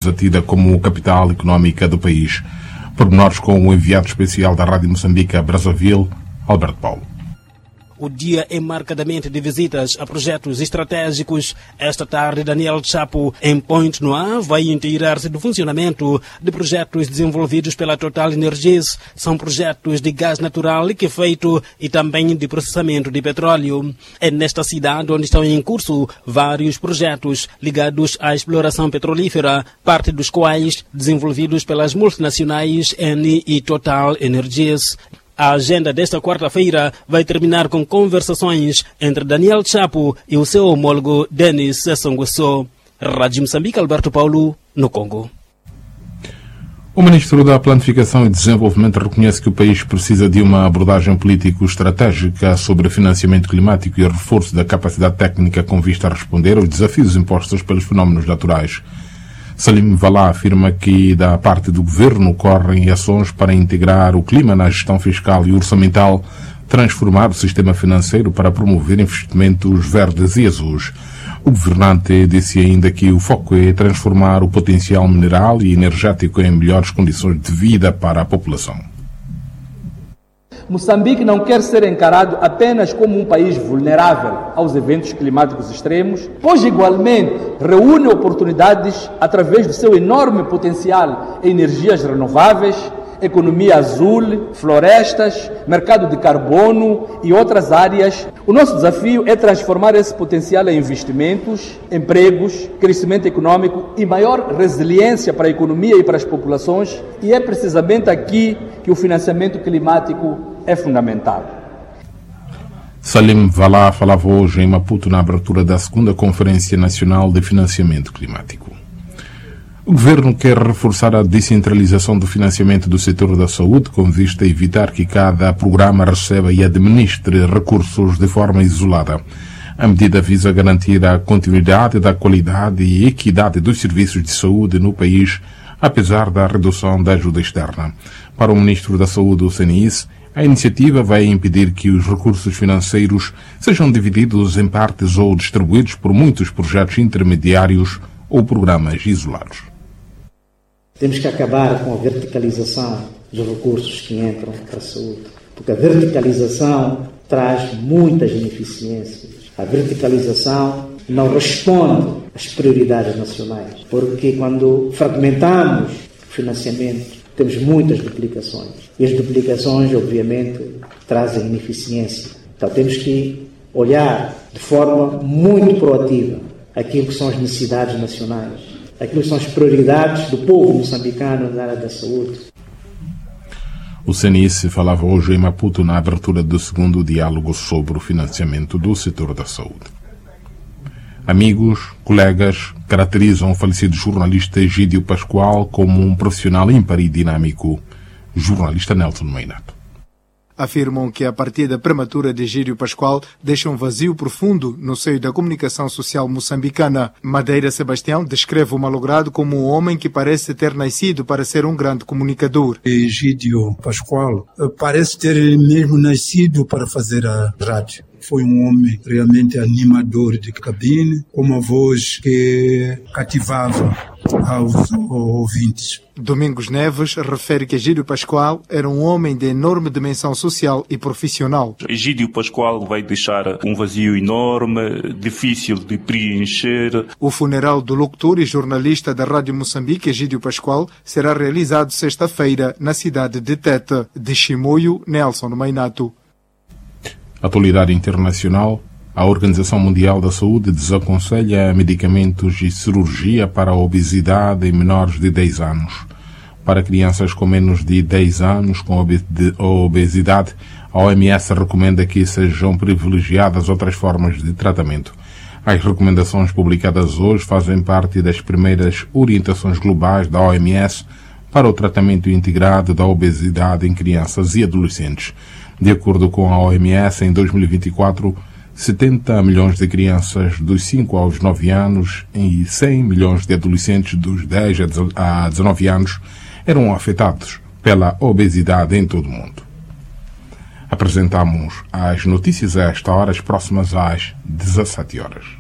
tida como capital económica do país. Pormenores com o enviado especial da Rádio Moçambique a Brazzaville, Alberto Paulo. O dia é marcadamente de visitas a projetos estratégicos. Esta tarde, Daniel Chapo, em Point Noir, vai inteirar-se do funcionamento de projetos desenvolvidos pela Total Energies. São projetos de gás natural liquefeito e também de processamento de petróleo. É nesta cidade onde estão em curso vários projetos ligados à exploração petrolífera, parte dos quais desenvolvidos pelas multinacionais Eni e Total Energies. A agenda desta quarta-feira vai terminar com conversações entre Daniel Chapo e o seu homólogo Denis Sassou. Rádio Moçambique, Alberto Paulo, no Congo. O Ministro da Planificação e Desenvolvimento reconhece que o país precisa de uma abordagem político-estratégica sobre financiamento climático e reforço da capacidade técnica com vista a responder aos desafios impostos pelos fenómenos naturais. Salim Valá afirma que, da parte do governo, ocorrem ações para integrar o clima na gestão fiscal e orçamental, transformar o sistema financeiro para promover investimentos verdes e azuis. O governante disse ainda que o foco é transformar o potencial mineral e energético em melhores condições de vida para a população. Moçambique não quer ser encarado apenas como um país vulnerável aos eventos climáticos extremos, pois igualmente reúne oportunidades através do seu enorme potencial em energias renováveis, economia azul, florestas, mercado de carbono e outras áreas. O nosso desafio é transformar esse potencial em investimentos, empregos, crescimento econômico e maior resiliência para a economia e para as populações, e é precisamente aqui que o financiamento climático é fundamental. Salim Valá falava hoje em Maputo na abertura da 2ª Conferência Nacional de Financiamento Climático. O governo quer reforçar a descentralização do financiamento do setor da saúde com vista a evitar que cada programa receba e administre recursos de forma isolada. A medida visa garantir a continuidade da qualidade e equidade dos serviços de saúde no país, apesar da redução da ajuda externa. Para o Ministro da Saúde, o CNIS, a iniciativa vai impedir que os recursos financeiros sejam divididos em partes ou distribuídos por muitos projetos intermediários ou programas isolados. Temos que acabar com a verticalização dos recursos que entram para a saúde, porque a verticalização traz muitas ineficiências. A verticalização não responde às prioridades nacionais, porque quando fragmentamos o financiamento, temos muitas duplicações. E as duplicações, obviamente, trazem ineficiência. Então temos que olhar de forma muito proativa aquilo que são as necessidades nacionais, aquilo que são as prioridades do povo moçambicano na área da saúde. O CNIS falava hoje em Maputo na abertura do 2º diálogo sobre o financiamento do setor da saúde. Amigos, colegas, caracterizam o falecido jornalista Egídio Pascoal como um profissional ímpar e dinâmico. Jornalista Nelson Meinato. Afirmam que a partida prematura de Egídio Pascoal deixa um vazio profundo no seio da comunicação social moçambicana. Madeira Sebastião descreve o malogrado como um homem que parece ter nascido para ser um grande comunicador. Egídio Pascoal parece ter mesmo nascido para fazer a rádio. Foi um homem realmente animador de cabine, com uma voz que cativava aos ouvintes. Domingos Neves refere que Egídio Pascoal era um homem de enorme dimensão social e profissional. Egídio Pascoal vai deixar um vazio enorme, difícil de preencher. O funeral do locutor e jornalista da Rádio Moçambique, Egídio Pascoal, será realizado sexta-feira na cidade de Tete. De Chimoio, Nelson Meinato. Atualidade internacional. A Organização Mundial da Saúde desaconselha medicamentos e cirurgia para a obesidade em menores de 10 anos. Para crianças com menos de 10 anos com obesidade, a OMS recomenda que sejam privilegiadas outras formas de tratamento. As recomendações publicadas hoje fazem parte das primeiras orientações globais da OMS para o tratamento integrado da obesidade em crianças e adolescentes. De acordo com a OMS, em 2024, 70 milhões de crianças dos 5 aos 9 anos e 100 milhões de adolescentes dos 10 a 19 anos eram afetados pela obesidade em todo o mundo. Apresentamos as notícias a esta hora, próximas às 17 horas.